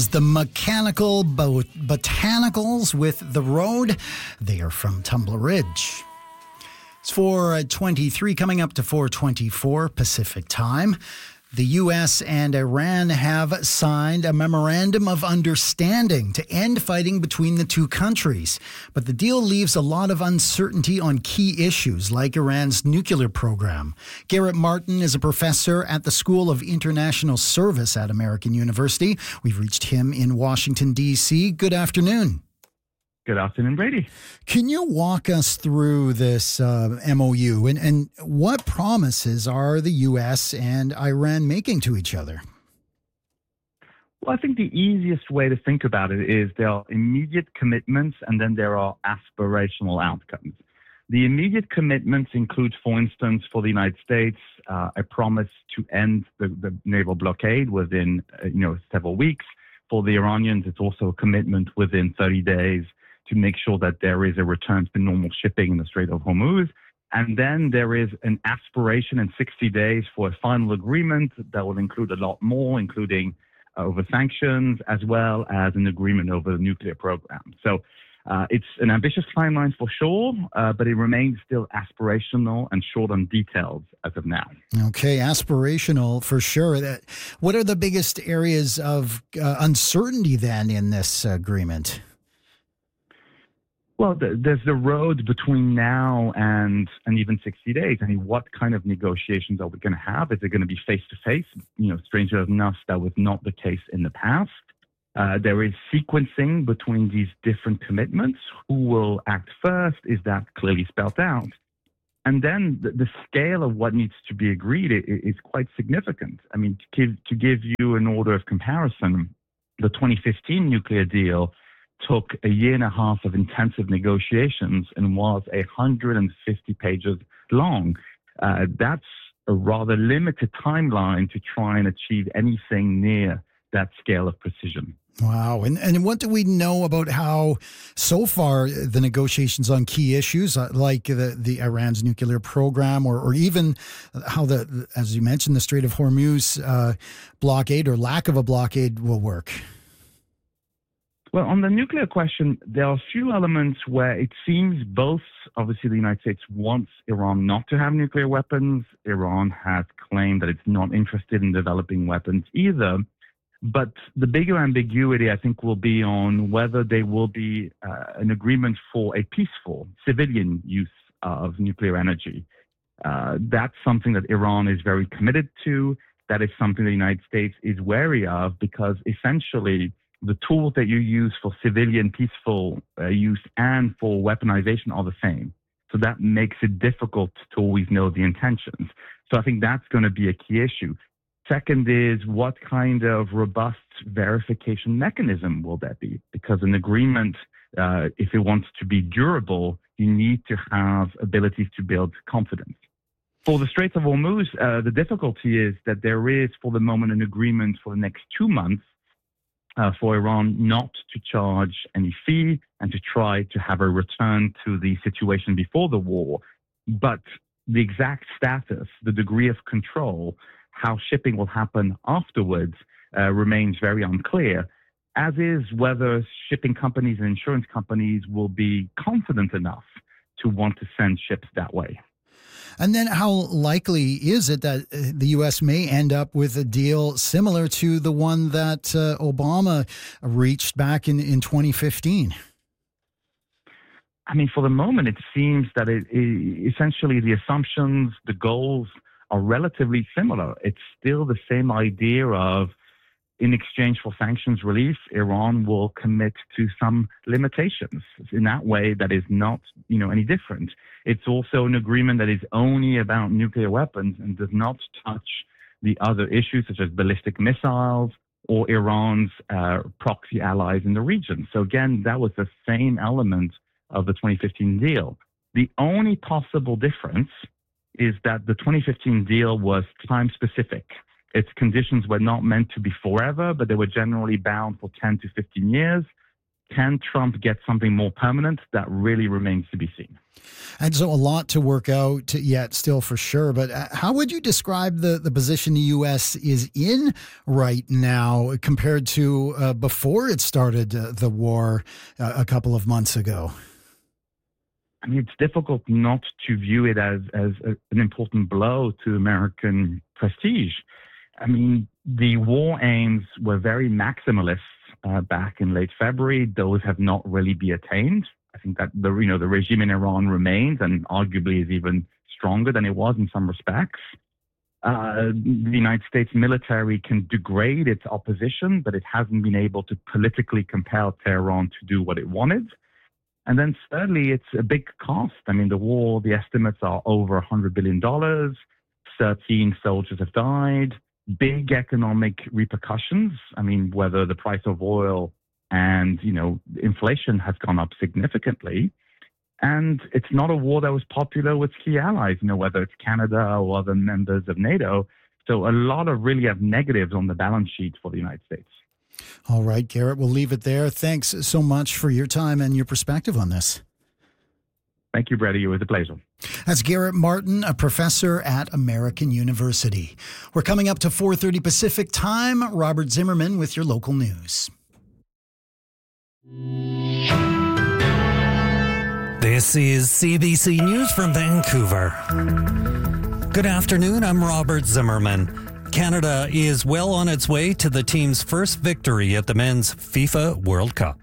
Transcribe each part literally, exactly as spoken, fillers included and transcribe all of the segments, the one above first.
The Mechanical Bot- Botanicals with The Road. They are from Tumbler Ridge. It's four twenty-three, coming up to four twenty-four Pacific time. The U S and Iran have signed a memorandum of understanding to end fighting between the two countries. But the deal leaves a lot of uncertainty on key issues like Iran's nuclear program. Garrett Martin is a professor at the School of International Service at American University. We've reached him in Washington, D C. Good afternoon. Good afternoon, Brady. Can you walk us through this uh, M O U and, and what promises are the U S and Iran making to each other? Well, I think the easiest way to think about it is there are immediate commitments and then there are aspirational outcomes. The immediate commitments include, for instance, for the United States, uh, a promise to end the, the naval blockade within uh, you know several weeks. For the Iranians, it's also a commitment within thirty days to make sure that there is a return to normal shipping in the Strait of Hormuz. And then there is an aspiration in sixty days for a final agreement that will include a lot more, including uh, over sanctions, as well as an agreement over the nuclear program. So uh, it's an ambitious timeline for sure, uh, but it remains still aspirational and short on details as of now. Okay, aspirational for sure. That, what are the biggest areas of uh, uncertainty then in this agreement? Well, the, there's the road between now and and even sixty days. I mean, what kind of negotiations are we going to have? Is it going to be face-to-face? You know, strangely enough, that was not the case in the past. Uh, there is sequencing between these different commitments. Who will act first? Is that clearly spelled out? And then the, the scale of what needs to be agreed is, is quite significant. I mean, to give, to give you an order of comparison, the twenty fifteen nuclear deal took a year and a half of intensive negotiations and was one hundred fifty pages long. Uh, that's a rather limited timeline to try and achieve anything near that scale of precision. Wow. And and what do we know about how, so far, the negotiations on key issues uh, like the, the Iran's nuclear program or, or even how, the, as you mentioned, the Strait of Hormuz uh, blockade or lack of a blockade will work? Well, on the nuclear question, there are a few elements where it seems both, obviously, the United States wants Iran not to have nuclear weapons. Iran has claimed that it's not interested in developing weapons either. But the bigger ambiguity, I think, will be on whether there will be uh, an agreement for a peaceful civilian use of nuclear energy. Uh, that's something that Iran is very committed to. That is something the United States is wary of because essentially the tools that you use for civilian peaceful uh, use and for weaponization are the same. So that makes it difficult to always know the intentions. So I think that's going to be a key issue. Second is what kind of robust verification mechanism will there be? Because an agreement, uh, if it wants to be durable, you need to have abilities to build confidence. For the Strait of Hormuz, uh, the difficulty is that there is, for the moment, an agreement for the next two months Uh, for Iran not to charge any fee and to try to have a return to the situation before the war. But the exact status, the degree of control, how shipping will happen afterwards uh, remains very unclear, as is whether shipping companies and insurance companies will be confident enough to want to send ships that way. And then how likely is it that the U S may end up with a deal similar to the one that uh, Obama reached back in, in twenty fifteen? I mean, for the moment, it seems that it, it, essentially the assumptions, the goals are relatively similar. It's still the same idea of, in exchange for sanctions relief, Iran will commit to some limitations. In that way, that is not, you know, any different. It's also an agreement that is only about nuclear weapons and does not touch the other issues such as ballistic missiles or Iran's uh, proxy allies in the region. So again, that was the same element of the twenty fifteen deal. The only possible difference is that the twenty fifteen deal was time specific. Its conditions were not meant to be forever, but they were generally bound for ten to fifteen years. Can Trump get something more permanent? That really remains to be seen. And so a lot to work out yet still for sure. But how would you describe the, the position the U S is in right now compared to uh, before it started uh, the war uh, a couple of months ago? I mean, it's difficult not to view it as, as a, an important blow to American prestige. I mean, the war aims were very maximalist uh, back in late February. Those have not really been attained. I think that the you know the regime in Iran remains and arguably is even stronger than it was in some respects. Uh, the United States military can degrade its opposition, but it hasn't been able to politically compel Tehran to do what it wanted. And then thirdly, it's a big cost. I mean, the war, the estimates are over one hundred billion dollars. thirteen soldiers have died. Big economic repercussions. I mean, whether the price of oil and, you know, inflation has gone up significantly. And it's not a war that was popular with key allies, you know, whether it's Canada or other members of NATO. So a lot of really have negatives on the balance sheet for the United States. All right, Garrett, we'll leave it there. Thanks so much for your time and your perspective on this. Thank you, Brady. It was a pleasure. That's Garrett Martin, a professor at American University. We're coming up to four thirty Pacific time. Robert Zimmerman with your local news. This is C B C News from Vancouver. Good afternoon, I'm Robert Zimmerman. Canada is well on its way to the team's first victory at the Men's FIFA World Cup.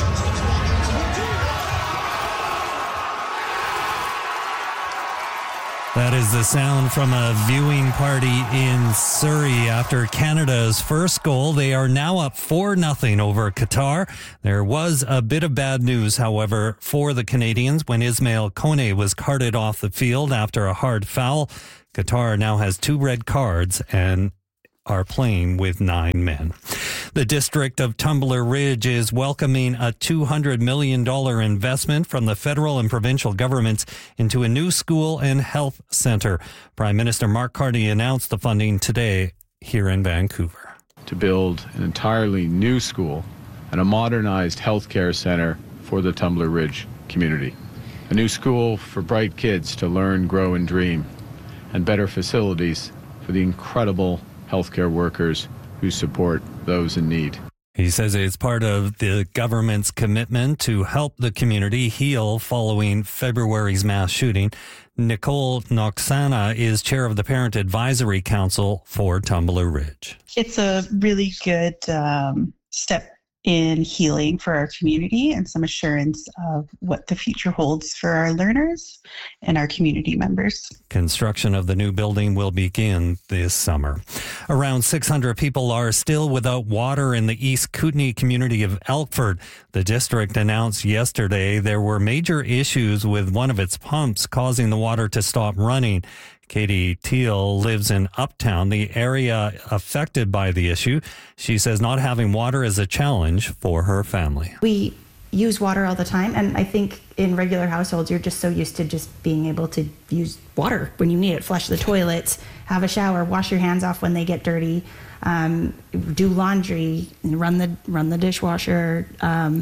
That is the sound from a viewing party in Surrey after Canada's first goal. They are now up four nothing over Qatar. There was a bit of bad news, however, for the Canadians when Ismail Kone was carted off the field after a hard foul. Qatar now has two red cards and are playing with nine men. The district of Tumbler Ridge is welcoming a two hundred million dollars investment from the federal and provincial governments into a new school and health center. Prime Minister Mark Carney announced the funding today here in Vancouver. To build an entirely new school and a modernized healthcare center for the Tumbler Ridge community. A new school for bright kids to learn, grow, and dream, and better facilities for the incredible healthcare workers who support those in need. He says it's part of the government's commitment to help the community heal following February's mass shooting. Nicole Noxana is chair of the Parent Advisory Council for Tumbler Ridge. It's a really good um, step in healing for our community and some assurance of what the future holds for our learners and our community members. Construction of the new building will begin this summer. Around six hundred people are still without water in the East Kootenay community of Elkford. The district announced yesterday there were major issues with one of its pumps causing the water to stop running. Katie Teal lives in Uptown, the area affected by the issue. She says not having water is a challenge for her family. We use water all the time, and I think in regular households, you're just so used to just being able to use water when you need it, flush the toilets, have a shower, wash your hands off when they get dirty, um, do laundry, and run the run the dishwasher, um,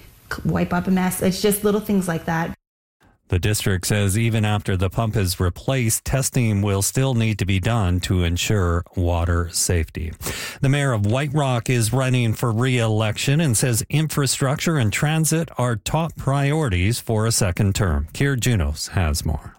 wipe up a mess. It's just little things like that. The district says even after the pump is replaced, testing will still need to be done to ensure water safety. The mayor of White Rock is running for re-election and says infrastructure and transit are top priorities for a second term. Keir Junos has more.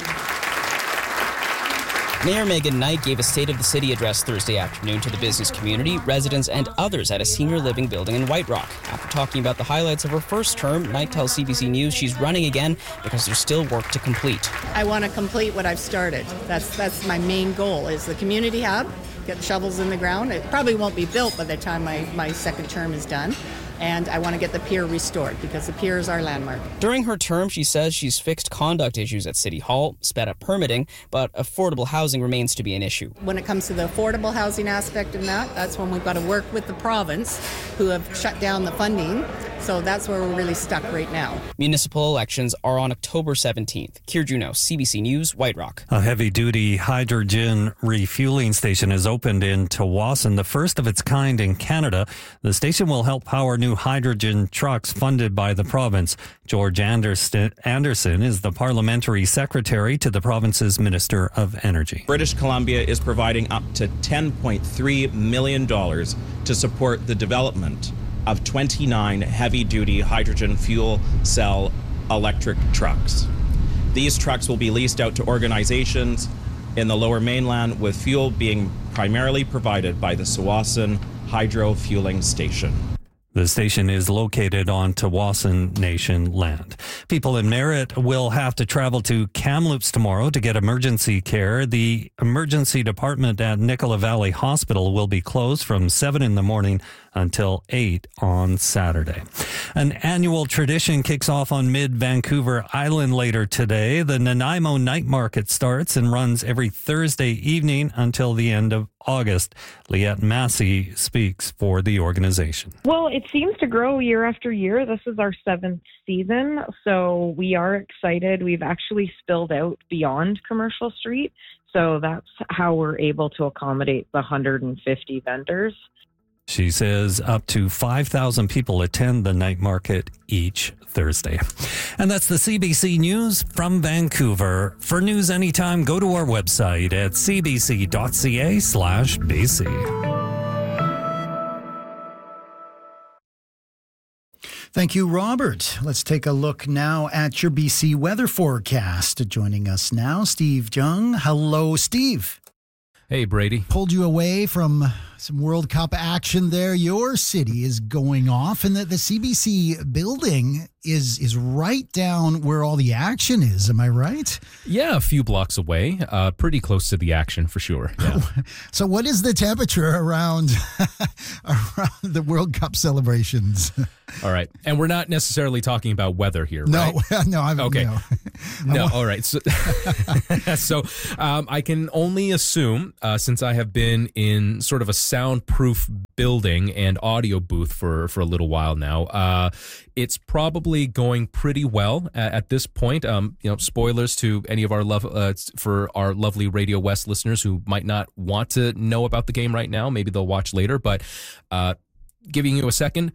Mayor Megan Knight gave a State of the City address Thursday afternoon to the business community, residents, and others at a senior living building in White Rock. After talking about the highlights of her first term, Knight tells C B C News she's running again because there's still work to complete. I want to complete what I've started. That's that's my main goal, is the community hub, get the shovels in the ground. It probably won't be built by the time my, my second term is done. And I want to get the pier restored because the pier is our landmark. During her term, she says she's fixed conduct issues at City Hall, sped up permitting, but affordable housing remains to be an issue. When it comes to the affordable housing aspect of that, that's when we've got to work with the province, who have shut down the funding. So that's where we're really stuck right now. Municipal elections are on October seventeenth. Keir Junos, C B C News, White Rock. A heavy-duty hydrogen refueling station is opened in Tawasin, the first of its kind in Canada. The station will help power New new hydrogen trucks funded by the province. George Anderson, Anderson is the parliamentary secretary to the province's Minister of Energy. British Columbia is providing up to ten point three million dollars to support the development of twenty-nine heavy-duty hydrogen fuel cell electric trucks. These trucks will be leased out to organizations in the Lower Mainland, with fuel being primarily provided by the Tsawwassen Hydro Fueling Station. The station is located on Tsawwassen Nation land. People in Merritt will have to travel to Kamloops tomorrow to get emergency care. The emergency department at Nicola Valley Hospital will be closed from seven in the morning until eight on Saturday. An annual tradition kicks off on mid-Vancouver Island later today. The Nanaimo Night Market starts and runs every Thursday evening until the end of August. Liette Massey speaks for the organization. Well, it seems to grow year after year. This is our seventh season, so we are excited. We've actually spilled out beyond Commercial Street, so that's how we're able to accommodate the one hundred fifty vendors. She says up to five thousand people attend the night market each Thursday. And that's the C B C News from Vancouver. For news anytime, go to our website at cbc.ca slash BC. Thank you, Robert. Let's take a look now at your B C weather forecast. Joining us now, Steve Jung. Hello, Steve. Hey, Brady. Pulled you away from some World Cup action there. Your city is going off, and the, the C B C building is is right down where all the action is. Am I right? Yeah, a few blocks away. Uh, pretty close to the action for sure. Yeah. So what is the temperature around, around the World Cup celebrations? All right. And we're not necessarily talking about weather here, no, right? No, I'm okay. No, no all right. So, so um, I can only assume, uh, since I have been in sort of a soundproof building and audio booth for, for a little while now, uh, it's probably going pretty well at, at this point. Um, you know, spoilers to any of our love uh, for our lovely Radio West listeners who might not want to know about the game right now. Maybe they'll watch later. But uh, giving you a second,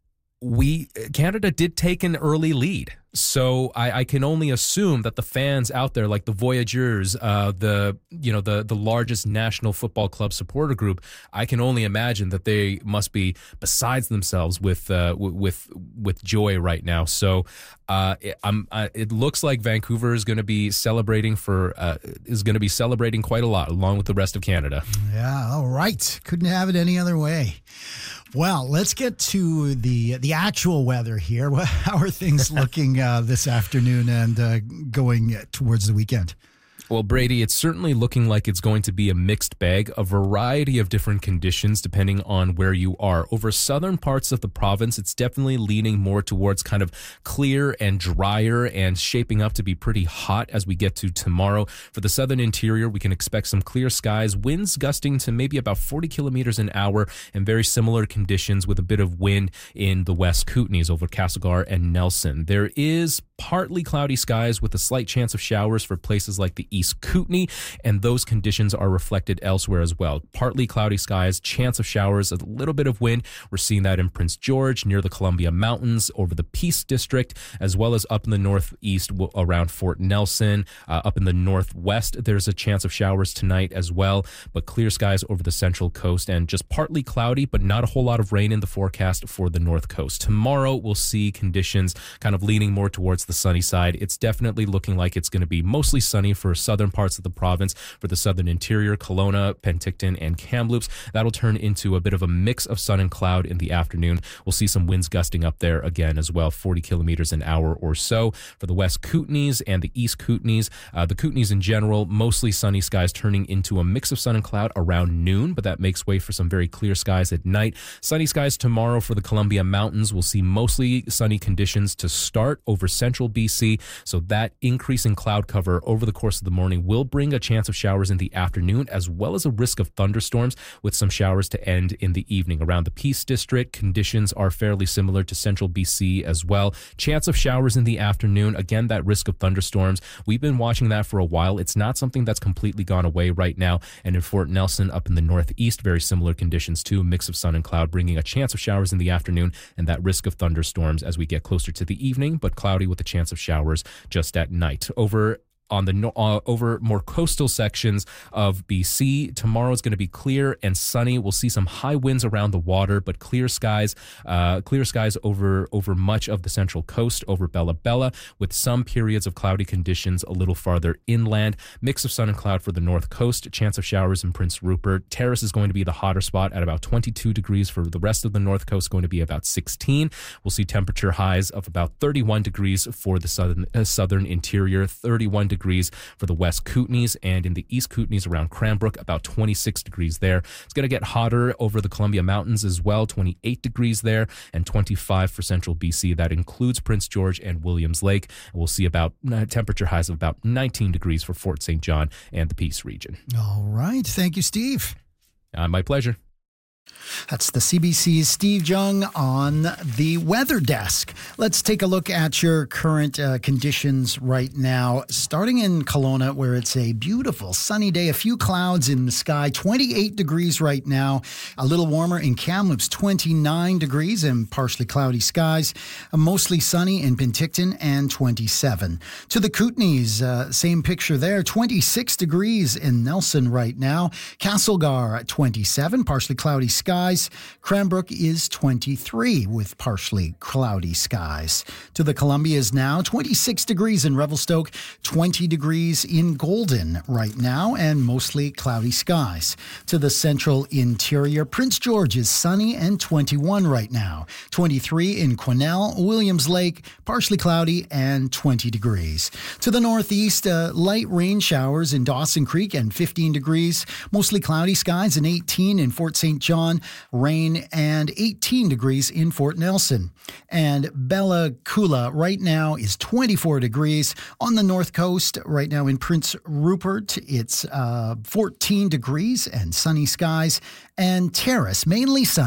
we Canada did take an early lead. So I, I can only assume that the fans out there, like the Voyageurs, uh, the you know the the largest national football club supporter group, I can only imagine that they must be besides themselves with uh, with with joy right now. So uh, it, I'm uh, it looks like Vancouver is going to be celebrating for uh, is going to be celebrating quite a lot, along with the rest of Canada. Yeah, all right. Couldn't have it any other way. Well, let's get to the the actual weather here. How are things looking uh, this afternoon and uh, going towards the weekend? Well, Brady, it's certainly looking like it's going to be a mixed bag, a variety of different conditions depending on where you are. Over southern parts of the province, it's definitely leaning more towards kind of clear and drier and shaping up to be pretty hot as we get to tomorrow. For the southern interior, we can expect some clear skies, winds gusting to maybe about forty kilometers an hour, and very similar conditions with a bit of wind in the West Kootenays over Castlegar and Nelson. There is partly cloudy skies with a slight chance of showers for places like the East Kootenay, and those conditions are reflected elsewhere as well. Partly cloudy skies, chance of showers, a little bit of wind. We're seeing that in Prince George, near the Columbia Mountains, over the Peace District, as well as up in the northeast around Fort Nelson. Uh, up in the northwest, there's a chance of showers tonight as well, but clear skies over the central coast and just partly cloudy, but not a whole lot of rain in the forecast for the north coast. Tomorrow, we'll see conditions kind of leaning more towards the sunny side. It's definitely looking like it's going to be mostly sunny for southern parts of the province. For the southern interior, Kelowna, Penticton, and Kamloops, that'll turn into a bit of a mix of sun and cloud in the afternoon. We'll see some winds gusting up there again as well, forty kilometers an hour or so. For the West Kootenays and the East Kootenays, uh, the Kootenays in general, mostly sunny skies turning into a mix of sun and cloud around noon, but that makes way for some very clear skies at night. Sunny skies tomorrow for the Columbia Mountains. We'll see mostly sunny conditions to start over central B C, so that increase in cloud cover over the course of the morning will bring a chance of showers in the afternoon, as well as a risk of thunderstorms, with some showers to end in the evening. Around the Peace District, conditions are fairly similar to central B C as well. Chance of showers in the afternoon. Again, that risk of thunderstorms. We've been watching that for a while. It's not something that's completely gone away right now. And in Fort Nelson, up in the northeast, very similar conditions too. A mix of sun and cloud, bringing a chance of showers in the afternoon, and that risk of thunderstorms as we get closer to the evening, but cloudy with a chance of showers just at night. Over on the uh, over more coastal sections of B C, tomorrow is going to be clear and sunny. We'll see some high winds around the water, but clear skies, uh, clear skies over over much of the central coast, over Bella Bella, with some periods of cloudy conditions a little farther inland. Mix of sun and cloud for the north coast. Chance of showers in Prince Rupert. Terrace is going to be the hotter spot at about twenty-two degrees. For the rest of the north coast, going to be about sixteen. We'll see temperature highs of about thirty-one degrees for the southern uh, southern interior, thirty-one degrees for the West Kootenays, and in the East Kootenays around Cranbrook, about twenty-six degrees there. It's going to get hotter over the Columbia Mountains as well, twenty-eight degrees there, and twenty-five for central B C. That includes Prince George and Williams Lake. We'll see about uh, temperature highs of about nineteen degrees for Fort Saint John and the Peace region. All right. Thank you, Steve. Uh, my pleasure. That's the C B C's Steve Jung on the weather desk. Let's take a look at your current uh, conditions right now. Starting in Kelowna, where it's a beautiful sunny day, a few clouds in the sky, twenty-eight degrees right now. A little warmer in Kamloops, twenty-nine degrees and partially cloudy skies. Uh, mostly sunny in Penticton and twenty-seven. To the Kootenays, uh, same picture there, twenty-six degrees in Nelson right now. Castlegar at twenty-seven, partially cloudy skies. Cranbrook is twenty-three with partially cloudy skies. To the Columbias now, twenty-six degrees in Revelstoke, twenty degrees in Golden right now, and mostly cloudy skies. To the central interior, Prince George is sunny and twenty-one right now. twenty-three in Quesnel, Williams Lake, partially cloudy and twenty degrees. To the northeast, uh, light rain showers in Dawson Creek and fifteen degrees. Mostly cloudy skies and eighteen in Fort Saint John. Rain and eighteen degrees in Fort Nelson. And Bella Coola right now is twenty-four degrees. On the north coast right now in Prince Rupert, it's uh, fourteen degrees and sunny skies. And Terrace, mainly sunny.